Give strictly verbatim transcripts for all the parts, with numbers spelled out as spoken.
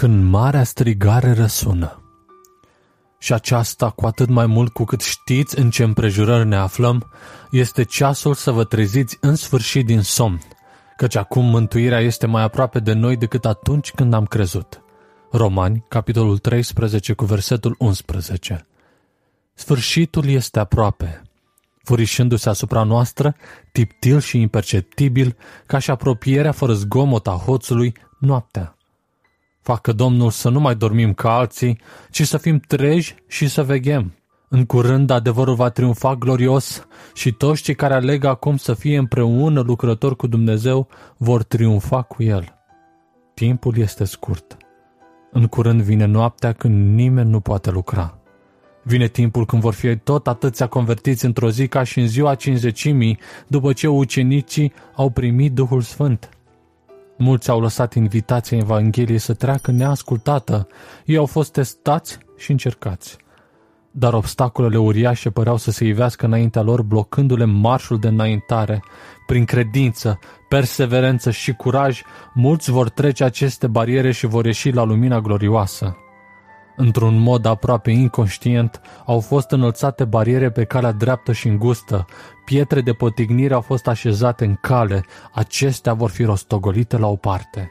Când marea strigare răsună. Și aceasta cu atât mai mult cu cât știți în ce împrejurări ne aflăm, este ceasul să vă treziți în sfârșit din somn, căci acum mântuirea este mai aproape de noi decât atunci când am crezut. Romani, capitolul treisprezece, cu versetul unsprezece. Sfârșitul este aproape, furișându-se asupra noastră, tiptil și imperceptibil, ca și apropierea fără zgomot a hoțului, noaptea. Facă Domnul să nu mai dormim ca alții, ci să fim treji și să veghem. În curând adevărul va triumfa glorios și toți cei care aleg acum să fie împreună lucrători cu Dumnezeu vor triumfa cu El. Timpul este scurt. În curând vine noaptea când nimeni nu poate lucra. Vine timpul când vor fi tot atâția convertiți într-o zi ca și în ziua cincizecimii, după ce ucenicii au primit Duhul Sfânt. Mulți au lăsat invitația Evangheliei să treacă neascultată. Ei au fost testați și încercați. Dar obstacolele uriașe păreau să se ivească înaintea lor, blocându-le marșul de înaintare. Prin credință, perseverență și curaj, mulți vor trece aceste bariere și vor ieși la lumina glorioasă. Într-un mod aproape inconștient, au fost înălțate bariere pe calea dreaptă și îngustă, pietre de potignire au fost așezate în cale, acestea vor fi rostogolite la o parte.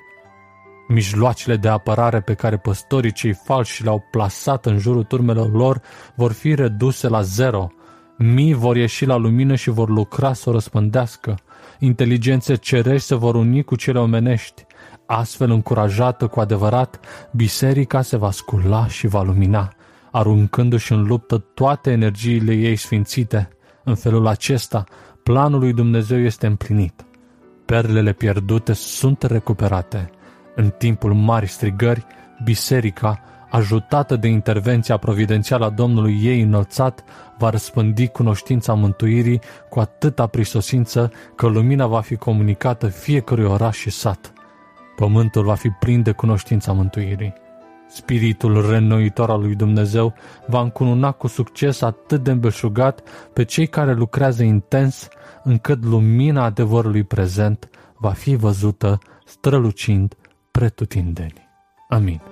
Mijloacele de apărare pe care păstorii cei falși le-au plasat în jurul turmelor lor vor fi reduse la zero. Mii vor ieși la lumină și vor lucra să o răspândească. Inteligențe cerești se vor uni cu cele omenești. Astfel încurajată cu adevărat, biserica se va scula și va lumina, aruncându-și în luptă toate energiile ei sfințite. În felul acesta, planul lui Dumnezeu este împlinit. Perlele pierdute sunt recuperate. În timpul marii strigări, biserica, ajutată de intervenția providențială a Domnului ei înălțat, va răspândi cunoștința mântuirii cu atâta prisosință că lumina va fi comunicată fiecărui oraș și sat. Pământul va fi plin de cunoștința mântuirii. Spiritul reînnoitor al lui Dumnezeu va încununa cu succes atât de îmbelșugat pe cei care lucrează intens, încât lumina adevărului prezent va fi văzută strălucind pretutindeni. Amin.